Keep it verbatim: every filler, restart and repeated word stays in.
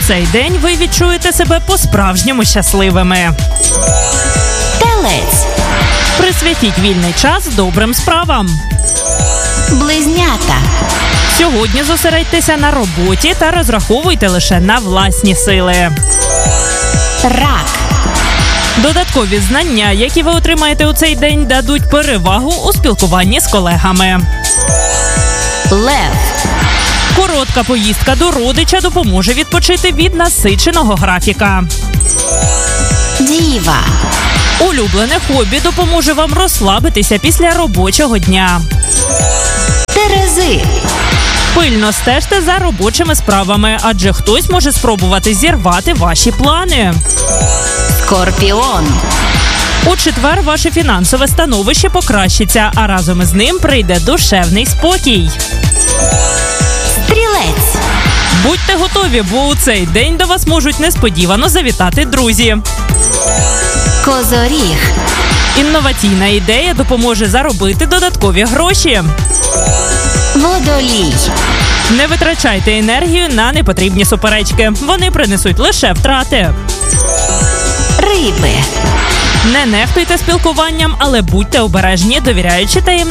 цей день ви відчуєте себе по-справжньому щасливими. Телець. Присвятіть вільний час добрим справам. Близнята. Сьогодні зосередьтеся на роботі та розраховуйте лише на власні сили. Рак. Додаткові знання, які ви отримаєте у цей день, дадуть перевагу у спілкуванні з колегами. Лев. Коротка поїздка до родича допоможе відпочити від насиченого графіка. Діва. Улюблене хобі допоможе вам розслабитися після робочого дня. Терези. Пильно стежте за робочими справами, адже хтось може спробувати зірвати ваші плани. Скорпіон. У четвер ваше фінансове становище покращиться, а разом із ним прийде душевний спокій. Стрілець. Будьте готові, бо у цей день до вас можуть несподівано завітати друзі. Козоріг. Інноваційна ідея допоможе заробити додаткові гроші. Водолій. Не витрачайте енергію на непотрібні суперечки. Вони принесуть лише втрати. Риби. Не нехтуйте спілкуванням, але будьте обережні, довіряючи таємницям.